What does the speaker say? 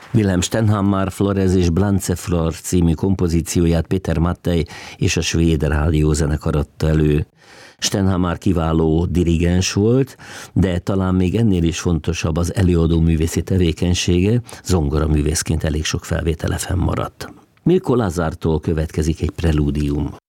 Wilhelm Stenhammar Flores és Blanceflor című kompozícióját Péter Mattei és a Svéd Rádiózenekar adta elő. Stenhammar kiváló dirigens volt, de talán még ennél is fontosabb az előadó művészi tevékenysége, zongoraművészként elég sok felvétele fennmaradt. Mirko Lazartól következik egy prelúdium.